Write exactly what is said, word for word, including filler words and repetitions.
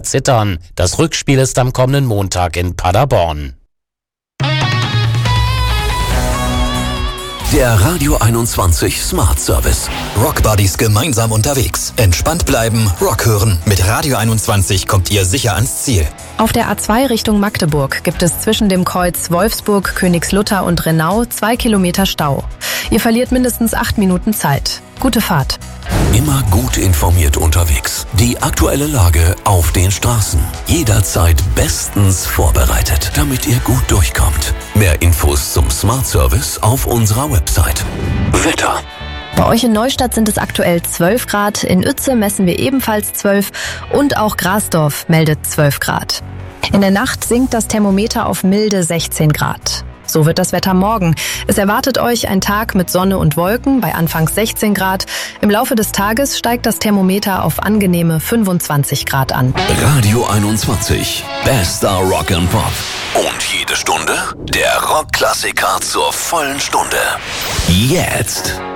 zittern. Das Rückspiel ist am kommenden Montag in Paderborn. Der Radio einundzwanzig Smart Service. Rock Buddies gemeinsam unterwegs. Entspannt bleiben, Rock hören. Mit Radio einundzwanzig kommt ihr sicher ans Ziel. Auf der A zwei Richtung Magdeburg gibt es zwischen dem Kreuz Wolfsburg, Königslutter und Renau zwei Kilometer Stau. Ihr verliert mindestens acht Minuten Zeit. Gute Fahrt. Immer gut informiert unterwegs. Die aktuelle Lage auf den Straßen. Jederzeit bestens vorbereitet, damit ihr gut durchkommt. Mehr Infos zum Smart Service auf unserer Website. Wetter. Bei euch in Neustadt sind es aktuell zwölf Grad, in Uetze messen wir ebenfalls zwölf und auch Grasdorf meldet zwölf Grad. In der Nacht sinkt das Thermometer auf milde sechzehn Grad. So wird das Wetter morgen. Es erwartet euch ein Tag mit Sonne und Wolken bei anfangs sechzehn Grad. Im Laufe des Tages steigt das Thermometer auf angenehme fünfundzwanzig Grad an. Radio einundzwanzig. Bester Rock and Pop. Und jede Stunde der Rockklassiker zur vollen Stunde. Jetzt.